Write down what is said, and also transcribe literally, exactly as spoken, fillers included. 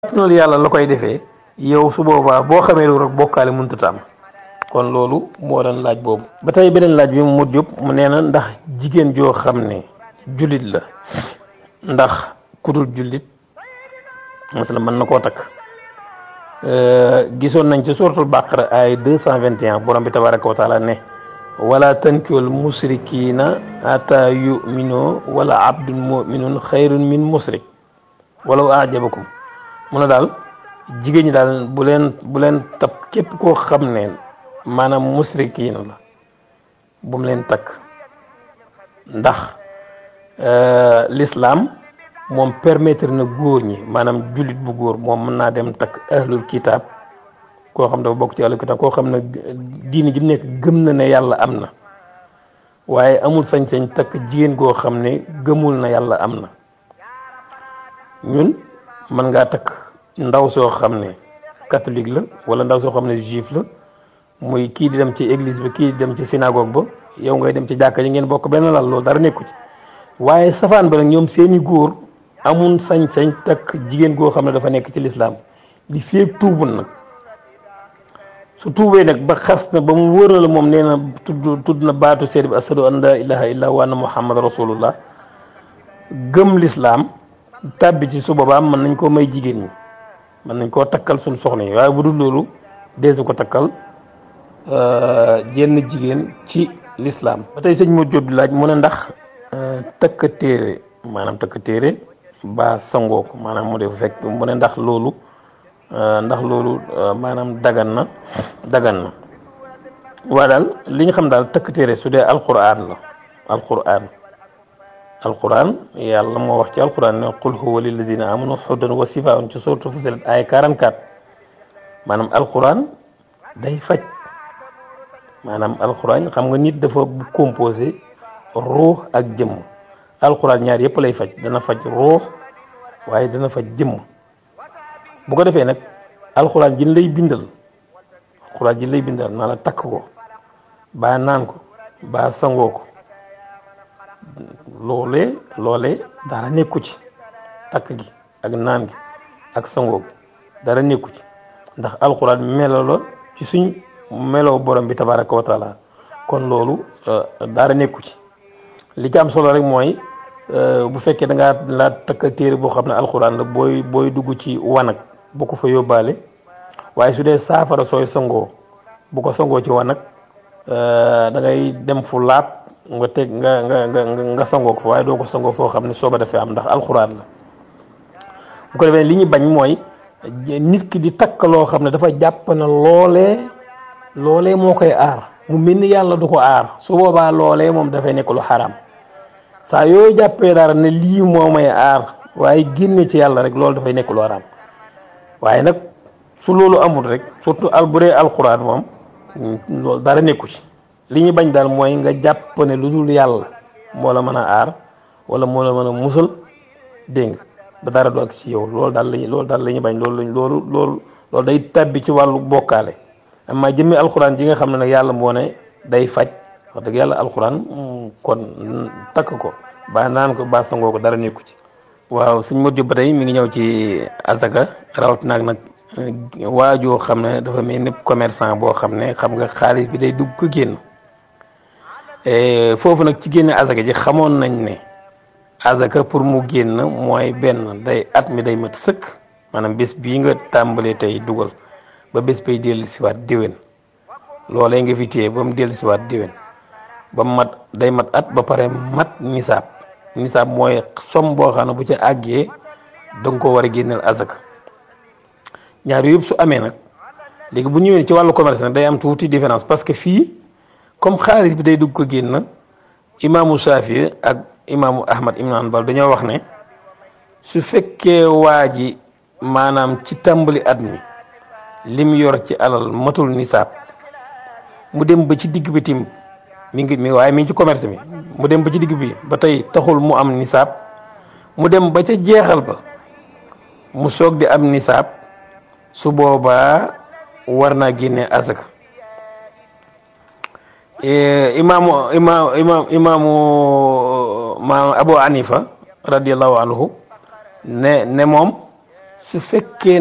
noonu yàlla la koy defee yow su boobaa boo xamee loolu rek bokkaale mënut a tam kon loolu moo doon laaj boobu. ba tey beneen laaj bi mu jub mu nee na ndax jigéen joo xam ne jullit la ndax ku dul jullit masala mën na koo takk gisoon nañ ci suratul baqara ay deux cent vingt et un borom bi tabaraka wa taala ne wala tankihul musrikiina ata yuminu wala abdun muminun xayrun min musrik walaw ajabakum mu ne daal jigéen ñi daal bu leen bu leen tab képp koo xam ne maanaam musrikiina la bu mu leen takk ndax l'islam moom permettre na góor ñi maanaam jullit bu góor moom mën naa dem takk ahlul kitab koo xam dafa bokk ci ahlul kitab koo xam ne diini ji mu nekk gëm na ne yàlla am na waaye amul sañ-sañ takk jigéen goo xam ne gëmul na yàlla am na. ñun mën ngaa takk ndaw soo xam ne catholique la wala ndaw soo xam ne juif la muy kii di dem ci église bi kii di dem ci synagogue ba yow ngay dem ci jàkka ji ngeen bokk benn lal loolu dara nekku ci waaye safaan ba nag ñoom seeni góor amul sañ-sañ takk jigéen goo xam ne dafa nekk ci lislaam li feeg tuubul nag su tuubee nag ba xas na ba mu wóor na la moom nee na tudd tudd na baatu seede bi ashadu an la ilaha illa wa anna muhammad rasulullah gëm lislaam tàbbi ci su boobaa mën nañ koo may jigéen ñi mën nañ koo takkal suñ soxna yi waaye bu dul loolu deesu ko takkal jenn jigéen ci lislaam ba tey sëñ moo jot di laaj mu ne ndax takk téere maanaam takk téere ba sangoo ko maanaam mu def fekk mu ne ndax loolu ndax loolu maanaam dagan na dagan na waa daal li ñu xam daal takk téere su dee alquran la alquran alquran yàlla moo wax ci alquran ne qul huwa lillazina amanu hudan wa sifaun ci sourate Fussilat ay quarante-quatre maanaam alquran day faj maanaam alquran xam nga nit dafa composé ruux ak jëmm alquran ñaar yëpp lay faj dana faj ruux waaye dana faj jëmm bu ko defee nag alquran jin lay bindal alquran jin lay bindal naa la takk ko baa naan ko baa sangoo ko loolee loolee dara nekku ci takk gi ak naan gi ak sangoo gi dara nekku ci ndax alxuraan melo la ci suñ meloo borom bi tabaraka wa taala kon loolu dara nekku ci li ci am solo rek mooy bu fekkee da ngaa laa takk téere boo xam ne alxuraan la booy booy dugg ci wanag bu ko fa yóbbaale waaye su dee saafara sooy sangoo bu ko sangoo ci wanag da ngay dem fu laab nga teg nga nga nga nga sangoo ko fa waaye doo ko sangoo foo xam ne sooba dafay am ndax alxuraan la bu ko defee li ñu bañ mooy nit ki di takk loo xam ne dafa jàpp na loolee loolee moo koy aar mu mel ni yàlla du ko aar su boobaa loolee moom dafay nekk lu xaraam saa yooyu jàppee dara ne lii moo may aar waaye génne ci yàlla rek loolu dafay nekk lu xaraam waaye nag su loolu amul rek surtout al bu dee alxuraan moom loolu dara nekku ci li ñu bañ daal mooy nga jàpp ne lu dul yàlla moo la mën a aar wala moo la mën a musal dégg nga ba dara du ak si yow loolu daal lañ loolu daal la ñu bañ loolu loolu loolu loolu day tàbbi ci wàllu bokkaale amma jëmmi alxuraan ji nga xam ne nag yàlla moo ne day faj wax dëgg yàlla alxuraan kon takk ko ba naan ko ba sangoo ko dara nekku ci. waaw suñ mujj ba tey mi ngi ñëw ci asaka rawatina nag waajoo xam ne dafa mel ni commerçant boo xam ne xam nga xaalis bi day dugg ko génn. foofu nag ci génne azaka ji xamoon nañ ne azaka pour mu génn mooy benn day at mi day mat sëkk maanaam bés bii nga tàmbalee tey dugal ba bés bay dellu siwaat déwén loolee nga fi téye ba mu dellu siwaat déwén ba mat day mat at ba pare mat nisaab nisaab mooy som boo xam ne bu ca àggee danga ko war a génneel azaka ñaar yëpp su amee nag léegi bu ñëwee ci wàllu commerce nag day am tuuti différence parce que fii comme xaalis bi day dugg ko génn imaamu Saafi ak imaamu Ahmad ibn Hanbal dañoo wax ne su fekkee waa ji maanaam ci tàmbali at mi lim yor ci alal matul nisaab mu dem ba ci digg bi tim mi ngi mi waaye mi ngi ci commerce mi mu dem ba ci digg bi ba tey taxul mu am nisaab mu dem ba ca jeexal ba mu soog di am nisaab su boobaa war naa génne azaka imaamu imaam imaam imaamu maam Abu Hanifa radiyallahu anhu ne ne moom su fekkee